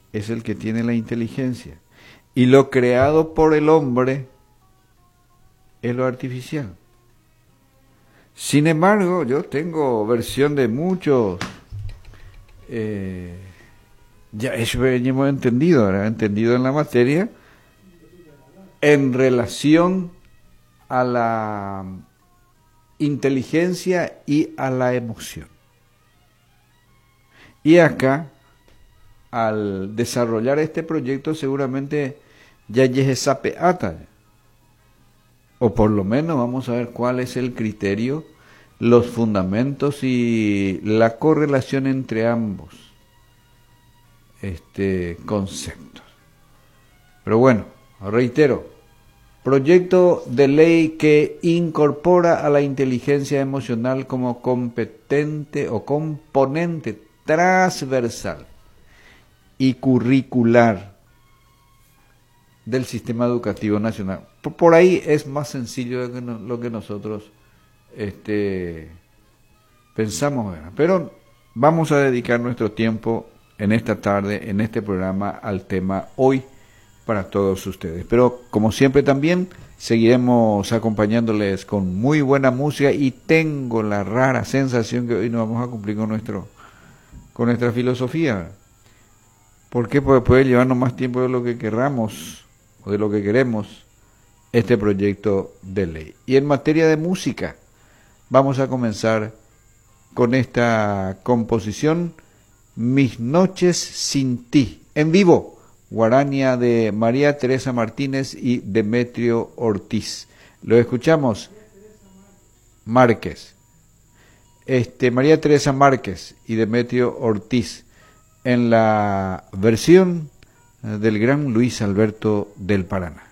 es el que tiene la inteligencia. Y lo creado por el hombre es lo artificial. Sin embargo, yo tengo versión de muchos, ya eso hemos entendido, ¿verdad? Entendido en la materia, en relación a la inteligencia y a la emoción. Y acá, al desarrollar este proyecto, seguramente ya sabe ata, o por lo menos vamos a ver cuál es el criterio, los fundamentos y la correlación entre ambos conceptos. Pero bueno, reitero, proyecto de ley que incorpora a la inteligencia emocional como competente o componente transversal y curricular del sistema educativo nacional. Por ahí es más sencillo de lo que nosotros pensamos, ¿verdad? Pero vamos a dedicar nuestro tiempo en esta tarde, en este programa, al tema hoy para todos ustedes. Pero como siempre también seguiremos acompañándoles con muy buena música y tengo la rara sensación que hoy no vamos a cumplir con nuestra filosofía. ¿Por qué? Porque puede llevarnos más tiempo de lo que querramos o de lo que queremos este proyecto de ley. Y en materia de música, vamos a comenzar con esta composición, Mis noches sin ti, en vivo, guarania de María Teresa Martínez y Demetrio Ortiz. Lo escuchamos, Márquez. María Teresa Márquez y Demetrio Ortiz, en la versión del gran Luis Alberto del Paraná.